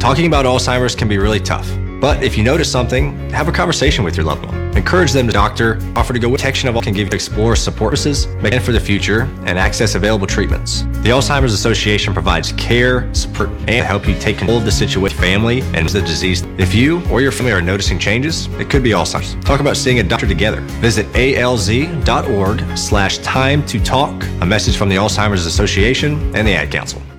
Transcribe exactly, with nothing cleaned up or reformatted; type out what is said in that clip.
Talking about Alzheimer's can be really tough. But if you notice something, have a conversation with your loved one. Encourage them to doctor, offer to go with detection of all can give you explore support services, make plan for the future, and access available treatments. The Alzheimer's Association provides care, support, and help you take control of the situation, family, and the disease. If you or your family are noticing changes, it could be Alzheimer's. Talk about seeing a doctor together. Visit alz.org slash time to talk. A message from the Alzheimer's Association and the Ad Council.